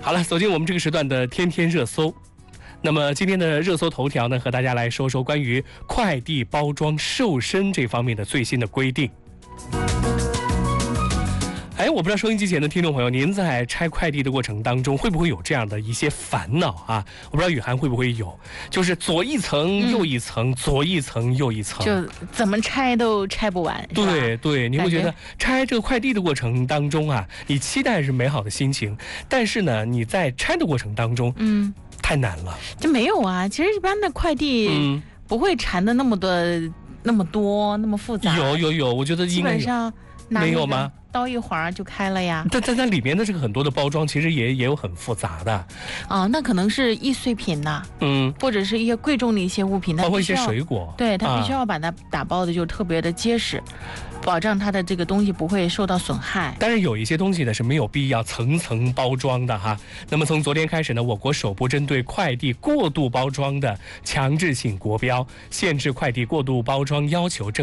好了，走进我们这个时段的天天热搜。那么今天的热搜头条呢，和大家来说说关于快递包装瘦身这方面的最新的规定。我不知道收音机前的听众朋友，您在拆快递的过程当中会不会有这样的一些烦恼啊？我不知道雨涵会不会有，就是左一层右一层，左一层右一层， 就怎么拆都拆不完。 对对，你会觉得拆这个快递的过程当中啊，你期待是美好的心情，但是呢，你在拆的过程当中，太难了。 就没有啊，其实一般的快递不会缠的那么多那么复杂。 有，我觉得应该有。 基本上没有吗？ 刀一划就开了呀。 但里面的这个很多的包装其实也有很复杂的。 那可能是易碎品呐，或者是一些贵重的一些物品， 包括一些水果， 对，它必须要把它打包的就特别的结实，保障它的这个东西不会受到损害。 但是有一些东西呢是没有必要层层包装的哈。那么从昨天开始呢，我国首部针对快递过度包装的强制性国标，限制快递过度包装要求